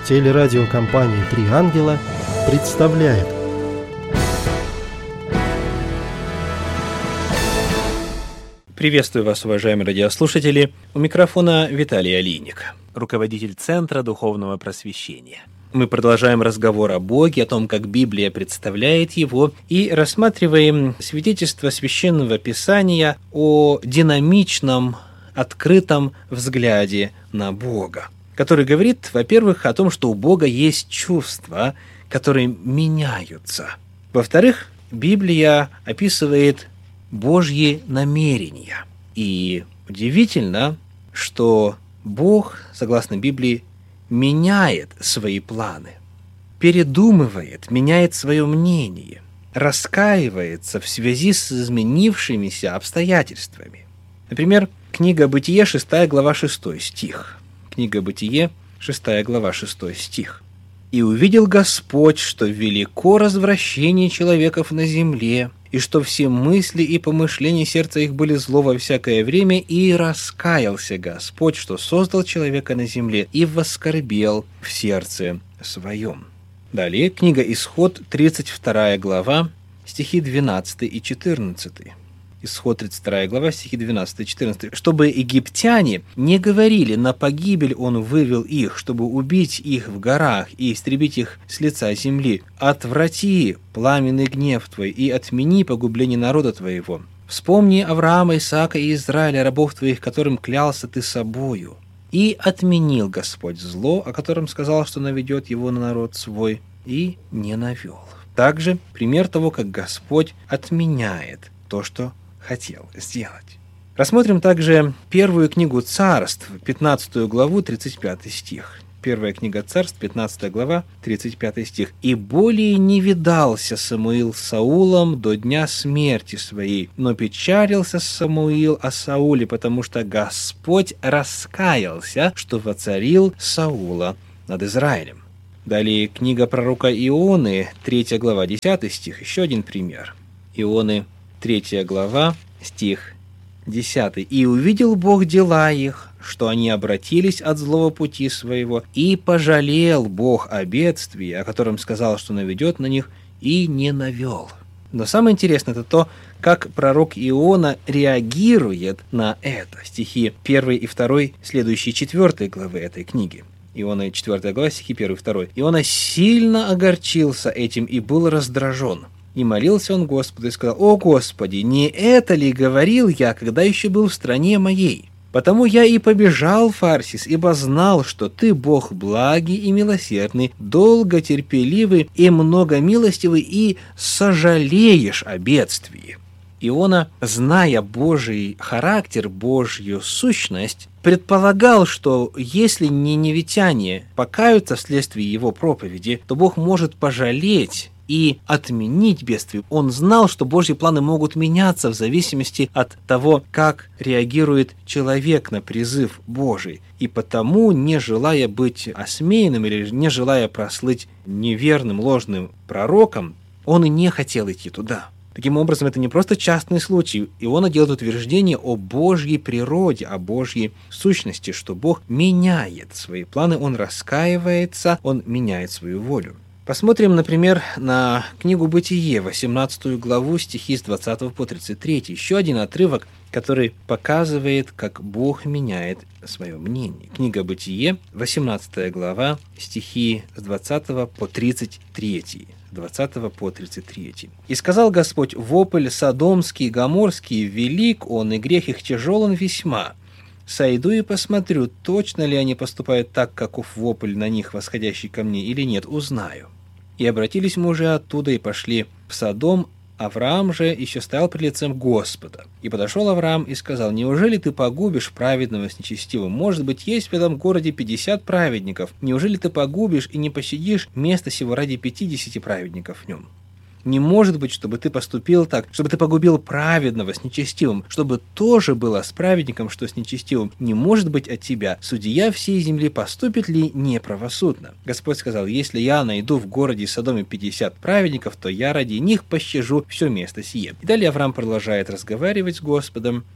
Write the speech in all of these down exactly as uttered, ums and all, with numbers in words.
Телерадиокомпания «Три ангела» представляет. Приветствую вас, уважаемые радиослушатели. У микрофона Виталий Алиник, руководитель Центра Духовного Просвещения. Мы продолжаем разговор о Боге, о том, как Библия представляет Его, и рассматриваем свидетельство Священного Писания о динамичном, открытом взгляде на Бога, который говорит, во-первых, о том, что у Бога есть чувства, которые меняются. Во-вторых, Библия описывает Божьи намерения. И удивительно, что Бог, согласно Библии, меняет свои планы, передумывает, меняет свое мнение, раскаивается в связи с изменившимися обстоятельствами. Например, книга Бытие, шестая глава, шестой стих. Книга Бытие, шестая глава, шестой стих. «И увидел Господь, что велико развращение человеков на земле, и что все мысли и помышления сердца их были зло во всякое время, и раскаялся Господь, что создал человека на земле, и воскорбел в сердце своем». Далее, книга Исход, тридцать вторая глава, стихи двенадцатый и четырнадцатый. Исход, тридцать вторая глава, стихи двенадцатый и четырнадцатый. «Чтобы египтяне не говорили, на погибель он вывел их, чтобы убить их в горах и истребить их с лица земли. Отврати пламенный гнев твой и отмени погубление народа твоего. Вспомни Авраама, Исаака и Израиля, рабов твоих, которым клялся ты собою. И отменил Господь зло, о котором сказал, что наведет его на народ свой, и не навел». Также пример того, как Господь отменяет то, что хотел сделать. Рассмотрим также первую книгу Царств, пятнадцатую главу, тридцать пятый стих. Первая книга Царств, пятнадцатая глава, тридцать пятый стих. «И более не видался Самуил с Саулом до дня смерти своей, но печалился Самуил о Сауле, потому что Господь раскаялся, что воцарил Саула над Израилем». Далее книга пророка Ионы, третья глава, десятый стих. Еще один пример. Ионы, третья глава, стих десятый. «И увидел Бог дела их, что они обратились от злого пути своего, и пожалел Бог о бедствии, о котором сказал, что наведет на них, и не навел». Но самое интересное это то, как пророк Иона реагирует на это. Стихи первый и второй, следующие четвертой главы этой книги. Иона, четвёртая глава, стихи первый и второй. «Иона сильно огорчился этим и был раздражен. И молился он Господу и сказал: «О Господи, не это ли говорил я, когда еще был в стране моей? Потому я и побежал в Фарсис, ибо знал, что ты Бог благий и милосердный, долготерпеливый и многомилостивый, и сожалеешь о бедствии». Иона, зная Божий характер, Божью сущность, предполагал, что если ниневитяне покаются вследствие его проповеди, то Бог может пожалеть и отменить бедствие. Он знал, что Божьи планы могут меняться в зависимости от того, как реагирует человек на призыв Божий. И потому, не желая быть осмеянным или не желая прослыть неверным, ложным пророком, он и не хотел идти туда. Таким образом, это не просто частный случай. Иона делает утверждение о Божьей природе, о Божьей сущности, что Бог меняет свои планы, Он раскаивается, Он меняет свою волю. Посмотрим, например, на книгу Бытие, восемнадцатую главу, стихи с двадцатого по тридцать третий. Еще один отрывок, который показывает, как Бог меняет свое мнение. Книга Бытие, восемнадцатая глава, стихи с двадцатого по тридцать третий. двадцатого по тридцать третий. «И сказал Господь: вопль содомский, гоморский, велик он, и грех их тяжелен весьма. Сойду и посмотрю, точно ли они поступают так, каков вопль на них, восходящий ко мне, или нет, узнаю. И обратились мужи оттуда и пошли в Содом. Авраам же еще стоял пред лицем Господа. И подошел Авраам и сказал: неужели ты погубишь праведного с нечестивым? Может быть, есть в этом городе пятьдесят праведников. Неужели ты погубишь и не пощадишь место сего ради пятидесяти праведников в нем? Не может быть, чтобы ты поступил так, чтобы ты погубил праведного с нечестивым, чтобы тоже было с праведником, что с нечестивым. Не может быть от тебя. Судья всей земли поступит ли неправосудно? Господь сказал: если я найду в городе Содоме пятьдесят праведников, то я ради них пощажу все место сие». И далее Авраам продолжает разговаривать с Господом,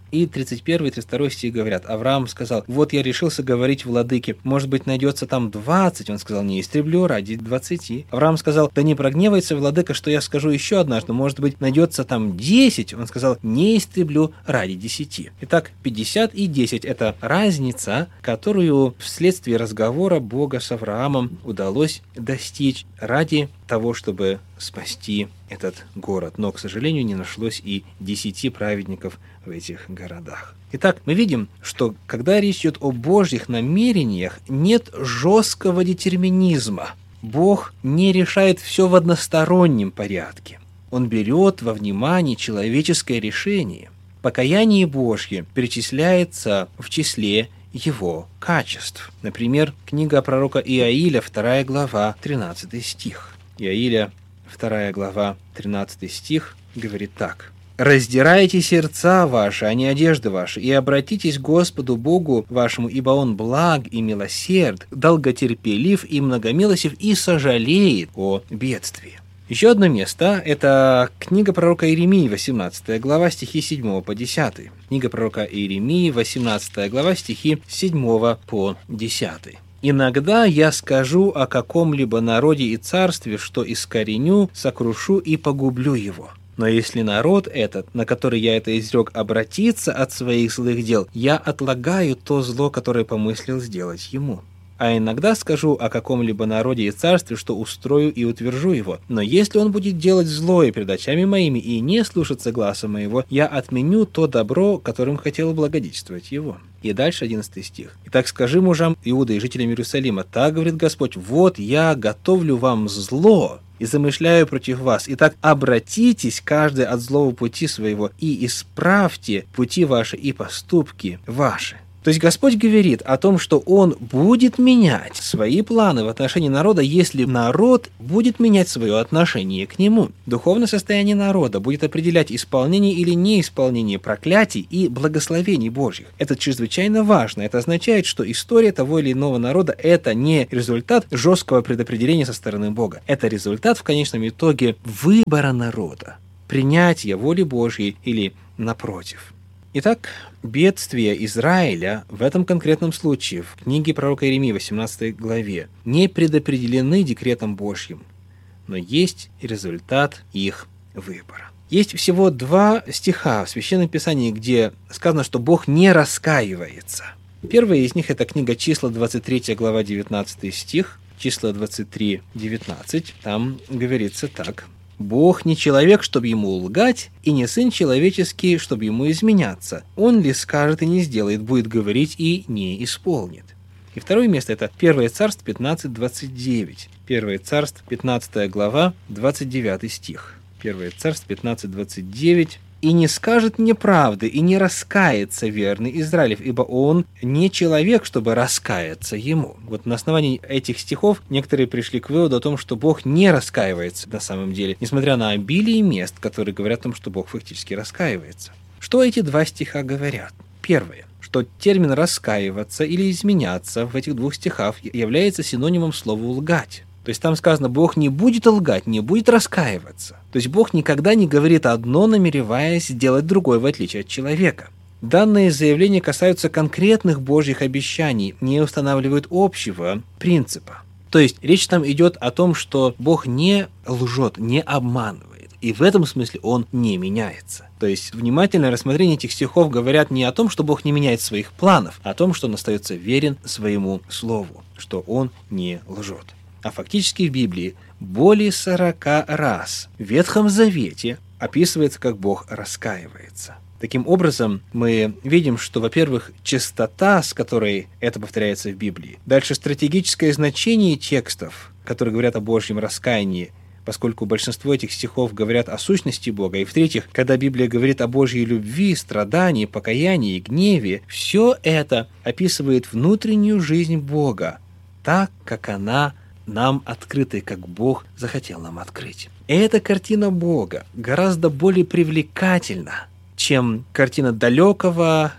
И тридцать первый и тридцать второй стих говорят: Авраам сказал: «Вот я решился говорить владыке, может быть, найдется там двадцать». Он сказал: «Не истреблю ради двадцати». Авраам сказал: «Да не прогневается владыка, что я скажу еще однажды, может быть, найдется там десять». Он сказал: «Не истреблю ради десяти». Итак, пятьдесят и десять – это разница, которую вследствие разговора Бога с Авраамом удалось достичь ради того, чтобы спасти этот город. Но, к сожалению, не нашлось и десяти праведников в этих городах. Итак, мы видим, что когда речь идет о Божьих намерениях, нет жесткого детерминизма. Бог не решает все в одностороннем порядке. Он берет во внимание человеческое решение. Покаяние Божье перечисляется в числе его качеств. Например, книга пророка Иаиля, вторая глава, тринадцатый стих. Иаиля, вторая глава, тринадцатый стих, говорит так: «Раздирайте сердца ваши, а не одежды ваши, и обратитесь к Господу Богу вашему, ибо Он благ и милосерд, долготерпелив и многомилостив, и сожалеет о бедствии». Еще одно место – это книга пророка Иеремии, восемнадцатая глава, стихи с седьмого по десятый. Книга пророка Иеремии, восемнадцатая глава, стихи с седьмого по десятый. «Иногда я скажу о каком-либо народе и царстве, что искореню, сокрушу и погублю его. Но если народ этот, на который я это изрек, обратится от своих злых дел, я отлагаю то зло, которое помыслил сделать ему. А иногда скажу о каком-либо народе и царстве, что устрою и утвержу его. Но если он будет делать злое пред очами моими и не слушаться гласа моего, я отменю то добро, которым хотел благодетельствовать его». И дальше одиннадцатый стих. «Итак скажи мужам Иуды и жителям Иерусалима: так говорит Господь, вот я готовлю вам зло и замышляю против вас. Итак, обратитесь каждый от злого пути своего и исправьте пути ваши и поступки ваши». То есть Господь говорит о том, что Он будет менять свои планы в отношении народа, если народ будет менять свое отношение к Нему. Духовное состояние народа будет определять исполнение или неисполнение проклятий и благословений Божьих. Это чрезвычайно важно. Это означает, что история того или иного народа – это не результат жесткого предопределения со стороны Бога. Это результат в конечном итоге выбора народа, принятия воли Божьей или напротив. Итак, бедствия Израиля в этом конкретном случае, в книге пророка Иеремии, восемнадцатой главе, не предопределены декретом Божьим, но есть результат их выбора. Есть всего два стиха в Священном Писании, где сказано, что Бог не раскаивается. Первый из них – это книга Числа, двадцать третья глава, девятнадцатый стих, Числа двадцать три, девятнадцать, там говорится так: «Бог не человек, чтобы ему лгать, и не сын человеческий, чтобы ему изменяться. Он ли скажет и не сделает, будет говорить и не исполнит». И второе место – это первое Царств пятнадцать, двадцать девять. первое Царств, пятнадцатая глава, двадцать девятый стих. первое Царств пятнадцать, двадцать девять. «И не скажет неправды, и не раскается верный Израилев, ибо он не человек, чтобы раскаяться ему». Вот на основании этих стихов некоторые пришли к выводу о том, что Бог не раскаивается на самом деле, несмотря на обилие мест, которые говорят о том, что Бог фактически раскаивается. Что эти два стиха говорят? Первое, что термин «раскаиваться» или «изменяться» в этих двух стихах является синонимом слова «лгать». То есть там сказано, Бог не будет лгать, не будет раскаиваться. То есть Бог никогда не говорит одно, намереваясь сделать другое, в отличие от человека. Данные заявления касаются конкретных Божьих обещаний, не устанавливают общего принципа. То есть речь там идет о том, что Бог не лжет, не обманывает. И в этом смысле Он не меняется. То есть внимательное рассмотрение этих стихов говорят не о том, что Бог не меняет своих планов, а о том, что Он остается верен своему слову, что Он не лжет. А фактически в Библии более сорока раз в Ветхом Завете описывается, как Бог раскаивается. Таким образом, мы видим, что, во-первых, частота, с которой это повторяется в Библии, дальше стратегическое значение текстов, которые говорят о Божьем раскаянии, поскольку большинство этих стихов говорят о сущности Бога, и, в-третьих, когда Библия говорит о Божьей любви, страдании, покаянии, гневе, все это описывает внутреннюю жизнь Бога, так, как она нам открытой, как Бог захотел нам открыть. И эта картина Бога гораздо более привлекательна, чем картина далекого,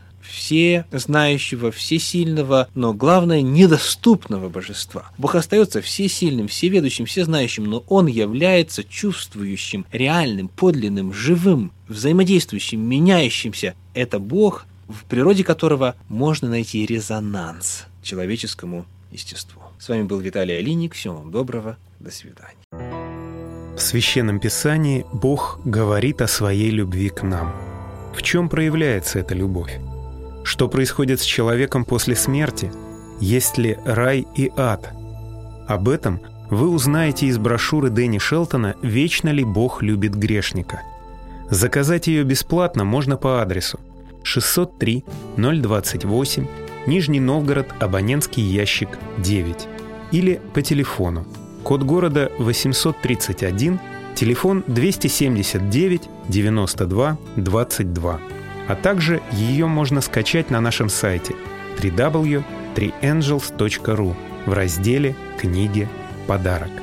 всезнающего, всесильного, но главное, недоступного божества. Бог остается всесильным, всеведущим, всезнающим, но Он является чувствующим, реальным, подлинным, живым, взаимодействующим, меняющимся. Это Бог, в природе которого можно найти резонанс человеческому естеству. С вами был Виталий Алиник. Всего вам доброго. До свидания. В Священном Писании Бог говорит о своей любви к нам. В чем проявляется эта любовь? Что происходит с человеком после смерти? Есть ли рай и ад? Об этом вы узнаете из брошюры Дэнни Шелтона «Вечно ли Бог любит грешника?». Заказать ее бесплатно можно по адресу шестьсот три ноль двадцать восемь, Нижний Новгород, абонентский ящик девять, или по телефону. Код города восемьсот тридцать один, телефон двести семьдесят девять девяносто два двадцать два. А также ее можно скачать на нашем сайте дабл ю дабл ю дабл ю точка три энджелс точка ру в разделе «Книги. Подарок».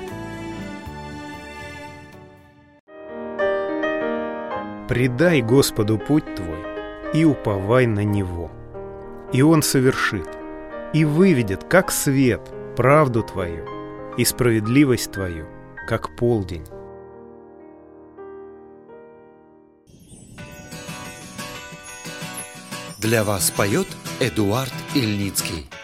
«Предай Господу путь твой и уповай на Него, и Он совершит, и выведет, как свет, правду твою и справедливость твою, как полдень». Для вас поет Эдуард Ильницкий.